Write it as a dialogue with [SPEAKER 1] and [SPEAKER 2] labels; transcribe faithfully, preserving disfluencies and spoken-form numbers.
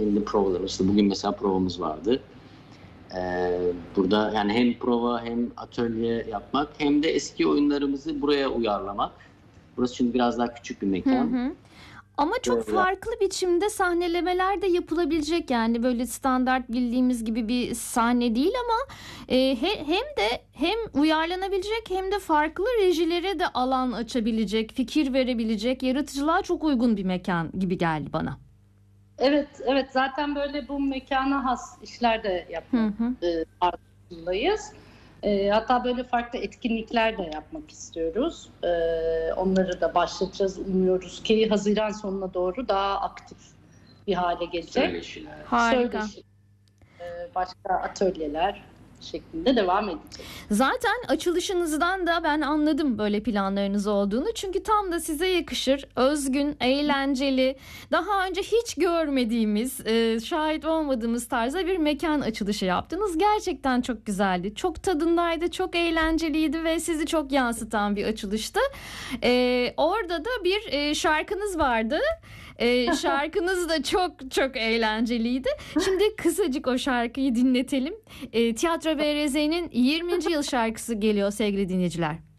[SPEAKER 1] kendi provalarımız. İşte bugün mesela provamız vardı. Ee, burada yani hem prova hem atölye yapmak hem de eski oyunlarımızı buraya uyarlamak. Burası çünkü biraz daha küçük bir
[SPEAKER 2] Hı
[SPEAKER 1] mekan.
[SPEAKER 2] hı. Ama çok
[SPEAKER 1] Böyle
[SPEAKER 2] farklı biçimde sahnelemeler de yapılabilecek, yani böyle standart bildiğimiz gibi bir sahne değil ama e, he- hem de hem uyarlanabilecek hem de farklı rejilere de alan açabilecek, fikir verebilecek, yaratıcılığa çok uygun bir mekan gibi geldi bana.
[SPEAKER 3] Evet, evet. Zaten böyle bu mekana has işler de
[SPEAKER 2] Hı
[SPEAKER 3] yapmak
[SPEAKER 2] hı.
[SPEAKER 3] e, arzusundayız. E, hatta böyle farklı etkinlikler de yapmak istiyoruz. E, onları da başlatacağız. Umuyoruz ki Haziran sonuna doğru daha aktif bir hale gelecek.
[SPEAKER 1] söyleşiler.
[SPEAKER 2] Harika.
[SPEAKER 3] Söyleşi, e, başka atölyeler şeklinde devam edecek.
[SPEAKER 2] Zaten açılışınızdan da ben anladım böyle planlarınız olduğunu. Çünkü tam da size yakışır, özgün, eğlenceli, daha önce hiç görmediğimiz, e, şahit olmadığımız tarzda bir mekan açılışı yaptınız. Gerçekten çok güzeldi, çok tadındaydı, çok eğlenceliydi ve sizi çok yansıtan bir açılıştı. E, orada da bir e, şarkınız vardı. E, şarkınız da çok çok eğlenceliydi. Şimdi kısacık o şarkıyı dinletelim. E, Tiyatro B R Z'nin yirminci yıl şarkısı geliyor sevgili dinleyiciler.